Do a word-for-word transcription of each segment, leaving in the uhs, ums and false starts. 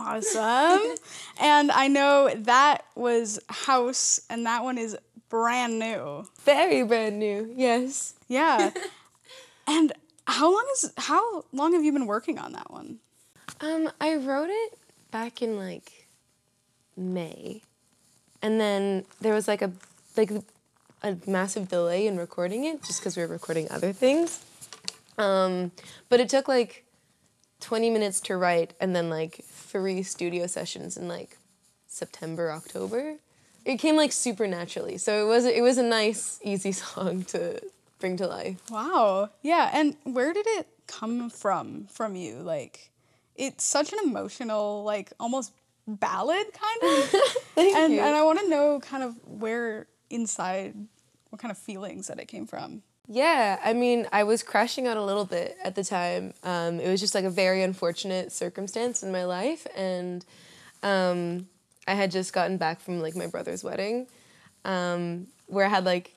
Awesome. And I know that was House, and that one is brand new. Very brand new, yes. Yeah. And how long is how long have you been working on that one? Um, I wrote it back in like May, and then there was like a like a massive delay in recording it just because we were recording other things. Um, but it took like twenty minutes to write, and then like three studio sessions in like September, October. It came like super naturally, so it was it was a nice, easy song to bring to life. Wow. Yeah. And where did it come from from you? Like, it's such an emotional, like almost ballad kind of. Thank and you. and I want to know kind of where inside, what kind of feelings that it came from. Yeah, I mean, I was crashing out a little bit at the time. Um, it was just like a very unfortunate circumstance in my life, and um, I had just gotten back from like my brother's wedding, um, where I had like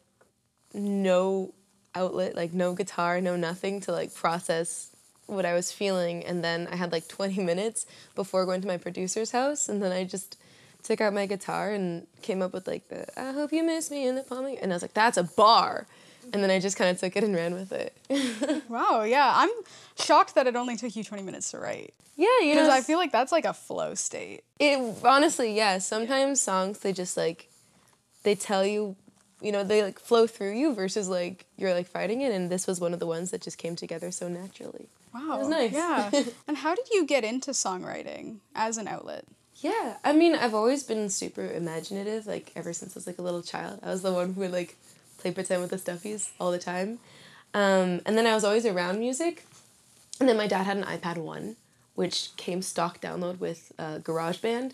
no outlet, like no guitar, no nothing to like process what I was feeling, and then I had like twenty minutes before going to my producer's house, and then I just took out my guitar and came up with like the "I hope you miss me in the palm," and I was like, that's a bar. And then I just kind of took it and ran with it. Wow, yeah. I'm shocked that it only took you twenty minutes to write. Yeah, you know. Because I feel like that's like a flow state. It honestly, yeah. Sometimes songs, they just like, they tell you, you know, they like flow through you versus like you're like fighting it. And this was one of the ones that just came together so naturally. Wow. It was nice. Yeah. And how did you get into songwriting as an outlet? Yeah, I mean, I've always been super imaginative, like ever since I was like a little child. I was the one who would like play pretend with the stuffies all the time. Um, and then I was always around music. And then my dad had an iPad one, which came stock download with uh, GarageBand.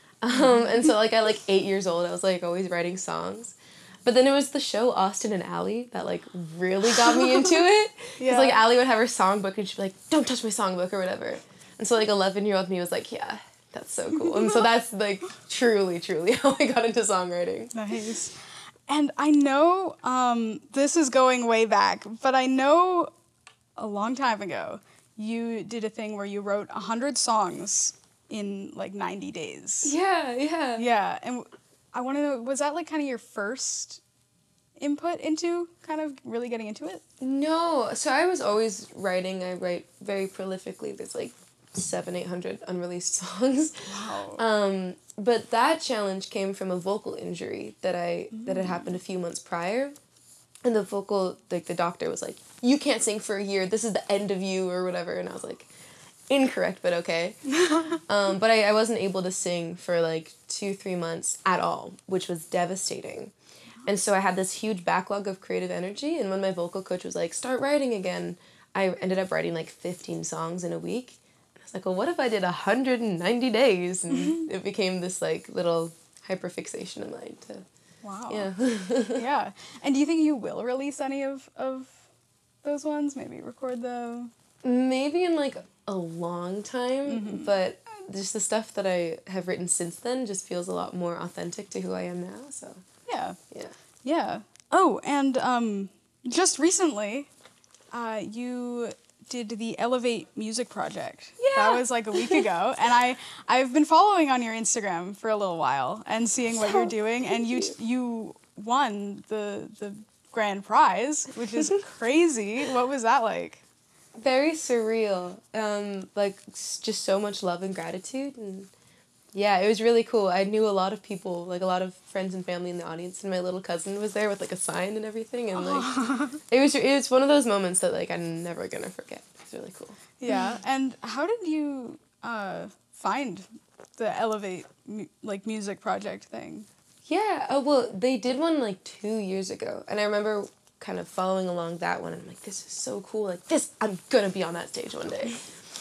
Um, and so like at like eight years old, I was like always writing songs. But then it was the show Austin and Ally that like really got me into it. Because Yeah. like Ally would have her songbook and she'd be like, don't touch my songbook or whatever. And so like eleven-year-old me was like, yeah, that's so cool. And so that's like truly, truly how I got into songwriting. Nice. And I know um, this is going way back, but I know a long time ago you did a thing where you wrote one hundred songs in like ninety days. Yeah, yeah. Yeah, and I want to know, was that like kind of your first input into kind of really getting into it? No, so I was always writing. I write very prolifically. There's like seven, eight hundred unreleased songs. Wow. Um, but that challenge came from a vocal injury that I mm. that had happened a few months prior, and the vocal like the doctor was like, "You can't sing for a year. This is the end of you," or whatever. And I was like, incorrect, but okay. um, but I, I wasn't able to sing for like two, three months at all, which was devastating. And so I had this huge backlog of creative energy, and when my vocal coach was like, start writing again, I ended up writing like fifteen songs in a week. And I was like, well, what if I did one hundred ninety days? And it became this like little hyperfixation of mine to, wow. yeah. Yeah. And do you think you will release any of, of those ones? Maybe record them? Maybe in like a long time, Mm-hmm. but just the stuff that I have written since then just feels a lot more authentic to who I am now, so. Yeah. Yeah. Yeah. Oh, and um, just recently, uh, you did the Elevate Music Project. Yeah. That was like a week ago, and I I've been following on your Instagram for a little while and seeing what So, you're doing, and you thank you won the the grand prize, which is crazy. What was that like? Very surreal. Um, like s- just so much love and gratitude, and yeah, it was really cool. I knew a lot of people, like a lot of friends and family in the audience, and my little cousin was there with like a sign and everything, and like it was it was one of those moments that like I'm never gonna forget. It's really cool. Yeah. And how did you uh, find the Elevate mu- like music project thing? Yeah. Oh well, they did one like two years ago, and I remember kind of following along that one, and I'm like, this is so cool. Like this, I'm gonna be on that stage one day.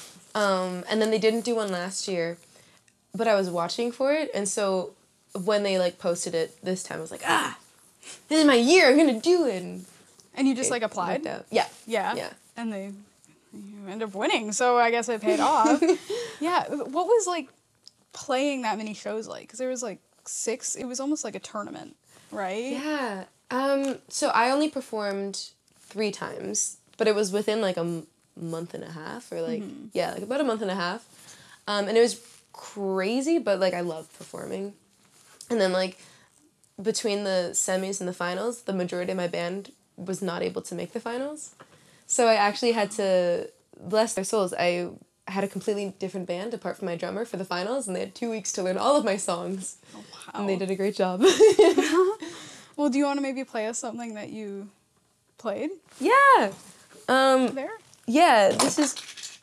Um, and then they didn't do one last year. But I was watching for it, and so when they, like, posted it this time, I was like, ah, this is my year, I'm gonna do it. And And you just it like applied? worked out. Yeah. Yeah. Yeah. And they you end up winning, so I guess it paid off. Yeah. What was like playing that many shows like? Because there was like six. It was almost like a tournament, right? Yeah. Um, so I only performed three times, but it was within, like, a m- month and a half, or, like, mm-hmm. yeah, like, about a month and a half. Um, and it was crazy, but like I love performing. And then like between the semis and the finals, the majority of my band was not able to make the finals. So I actually had to, bless their souls, I had a completely different band apart from my drummer for the finals, and they had two weeks to learn all of my songs. Oh, wow. And they did a great job. Well, do you want to maybe play us something that you played? Yeah. Um, There? yeah, this is...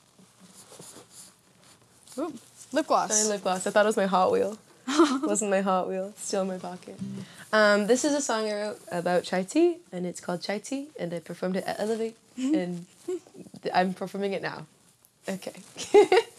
Ooh, lip gloss. My lip gloss. I thought it was my Hot Wheel. It wasn't my Hot Wheel. It's still in my pocket. Um, this is a song I wrote about chai tea, and it's called Chai Tea, and I performed it at Elevate, and I'm performing it now. Okay.